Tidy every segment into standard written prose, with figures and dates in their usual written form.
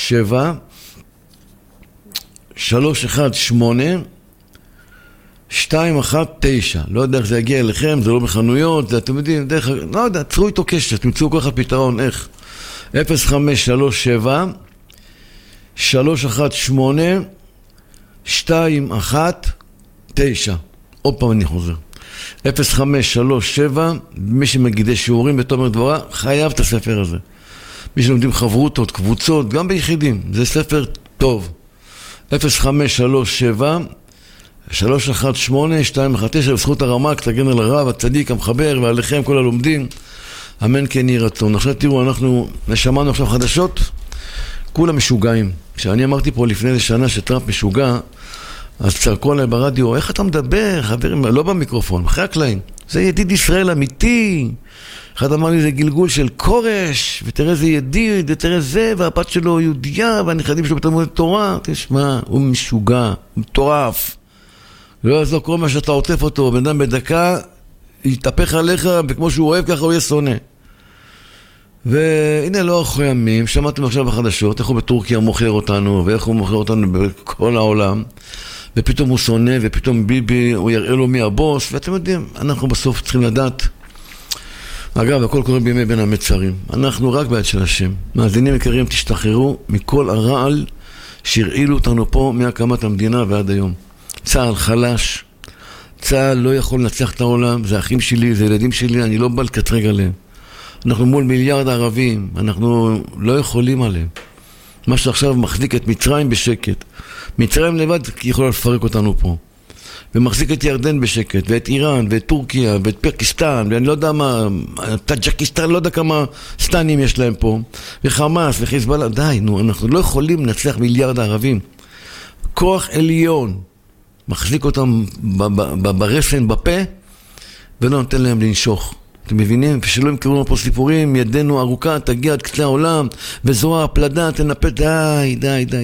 7 318 219. לא יודע איך זה יגיע אליכם, זה לא בחנויות, זה אתם יודעים, דרך, לא יודע, צרו איתו קשר, תמצאו כל אחד פתרון, איך? 0537 318 219. עוד פעם אני חוזר. 0537, מי שמגידי שיעורים בתומר דבורה, חייב את הספר הזה. מי שלומדים חברותות, קבוצות, גם ביחידים, זה ספר טוב. 0537 318 219, בזכות הרמ"ק, תגן על הרב, הצדיק, המחבר, ועליכם כל הלומדים. אמן כן יהי רצון. עכשיו תראו, אנחנו שמענו עכשיו חדשות, כולם משוגעים. כשאני אמרתי פה לפני שנה שטראמפ משוגע, אז צרקו עליי ברדיו, איך אתה מדבר, חברים, לא במיקרופון, אחרי הקלעים. זה ידיד ישראל אמיתי. אחד אמר לי, זה גלגול של קורש, ותראה זה ידיד, ותראה זה, והבת שלו יהודיה, והנכדים שלו בתלמוד תורה. תשמע, הוא משוגע, הוא מטורף. לא יעזור כל מה שאתה עוטף אותו, בן אדם בדקה, יתהפך עליך, וכמו שהוא אוהב, ככה הוא יהיה שונא. והנה לא אחרי ימים, שמעתם עכשיו בחדשות, איך הוא בטורקיה מוכר אותנו, ואיך הוא מוכר אותנו בכל העולם, ופתאום הוא שונא, ופתאום ביבי, הוא יראה לו מי הבוס, ואתם יודעים, אנחנו בסוף צריכים לדעת. אגב, הכל קורה בימי בין המצרים. אנחנו רק ביד של השם. מאזינים יקרים, תשתחררו מכל הרעל שהרעילו אותנו פה מהקמת המדינה ועד היום. צה"ל חלש, צה"ל לא יכול לנצח את העולם, זה אחים שלי, זה ילדים שלי, אני לא בא לקטרג עליהם. אנחנו מול מיליארד ערבים, אנחנו לא יכולים עליהם. מה שעכשיו מחזיק את מצרים בשקט. מצרים לבד יכולה לפרק אותנו פה. ומחזיק את ירדן בשקט, ואת איראן, ואת טורקיה, ואת פקיסטן, ואני לא יודע מה, טאג'קיסטן, לא יודע כמה סטנים יש להם פה, וחמאס, וחיזבאללה, די, נו, אנחנו לא יכולים לנצח מיליארד ערבים. כוח עליון מחזיק אותם ברסן, בפה, ולא נותן להם לנשוך. אתם מבינים? ושלא ימכרו לנו פה סיפורים, ידנו ארוכה, תגיע עד קצה העולם, וזרוע הפלדה, תנפה, די.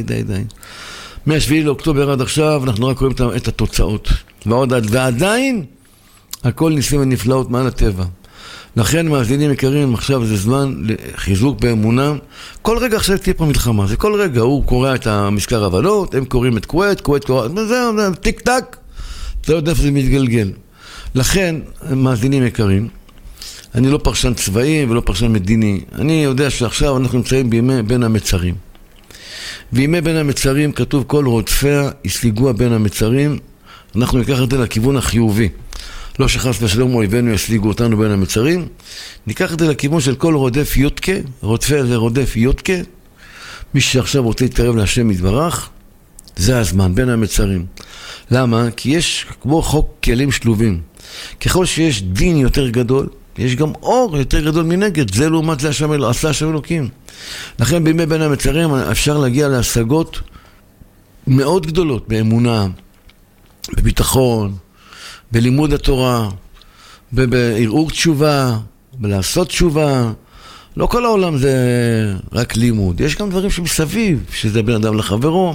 מ-7 לאוקטובר עד עכשיו, אנחנו רק רואים את התוצאות. ועדיין, הכל ניסים ונפלאות מעל הטבע. לכן, מאזינים יקרים, עכשיו זה זמן לחיזוק באמונה. כל רגע עכשיו תהיה פה מלחמה. זה כל רגע, הוא קורא את המזכר הבנות, הם קוראים את כווית קורא, זה טיק טק, אתה יודע איפה זה מתגלגל. לכן, מאזינים יקרים, אני לא פרשן צבאי ולא פרשן מדיני. אני יודע שעכשיו אנחנו נמצאים בימי בין המצרים. וימי בין המצרים כתוב כל רודפיה יסליגוה בין המצרים. אנחנו ניקח את זה לכיוון החיובי. לא שחס ושלום אויבינו יסליגו אותנו בין המצרים. ניקח את זה לכיוון של כל רודף יודקה. רודפיה זה רודף יודקה. מי שעכשיו רוצה להתקרב להשם יתברך, זה הזמן בין המצרים. למה? כי יש כמו חוק כלים שלובים. ככל שיש דין יותר גדול, יש גם אור יותר גדול מנגד. זה לעומת זה עשה השם אלוקים. לכן בימי בין המצרים אפשר להגיע להשגות מאוד גדולות באמונה, בביטחון, בלימוד התורה, בערעור תשובה, בלעשות תשובה. לא כל העולם זה רק לימוד. יש גם דברים שמסביב, שזה בין אדם לחברו.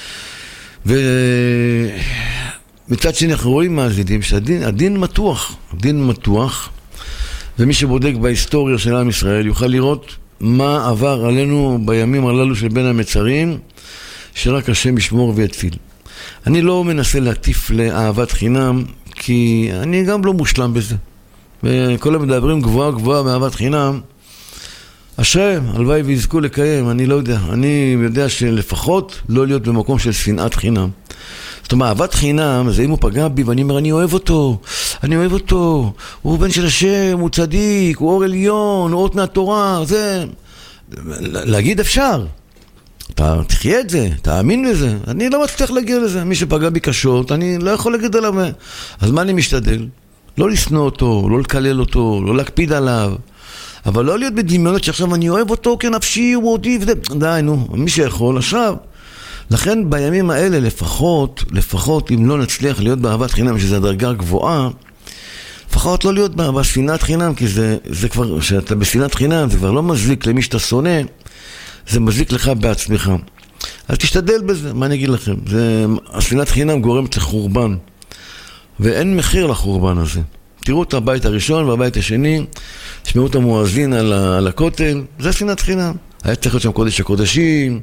ומצד שני אנחנו רואים מהזידים שהדין מתוח, ומי שבודק בהיסטוריה של עם ישראל יוכל לראות מה עבר עלינו בימים הללו של בין המצרים, שרק השם ישמור ויציל. אני לא מנסה להטיף לאהבת חינם, כי אני גם לא מושלם בזה. וכל המדברים גבוהה מאהבת חינם, אשריהם, הלוואי ויזכו לקיים, אני לא יודע. אני יודע שלפחות לא להיות במקום של שנאת חינם. זאת אומרת, אהבת חינם, זה אם הוא פגע בי ואני אומר, אני אוהב אותו, הוא בן של השם, הוא צדיק, הוא אור עליון, הוא אות מהתורה, זה... להגיד אפשר. אתה תחיה את זה, תאמין בזה. אני לא מצליח להגיע לזה. מי שפגע בי קשות, אני לא יכול להגיד עליו. אז מה אני משתדל? לא לשנוא אותו, לא לקלל אותו, לא להקפיד עליו. אבל לא להיות בדמיונות שעכשיו אני אוהב אותו כנפשי, הוא אותי וזה. די, נו, מי שיכול, עכשיו. לכן בימים האלה לפחות אם לא נצליח להיות באהבת חינם, שזה הדרגה גבוהה, לפחות לא להיות בשנאת חינם, כי זה כבר, שאתה בשנאת חינם, זה כבר לא מזיק למי שאתה שונא, זה מזיק לך בעצמך. אז תשתדל בזה, מה אני אגיד לכם? השנאת חינם גורמת לחורבן, ואין מחיר לחורבן הזה. תראו את הבית הראשון והבית השני, תשמעו את המואזין על הכותל, זה שנאת חינם. היה צריך להיות שם קודש הקודשים,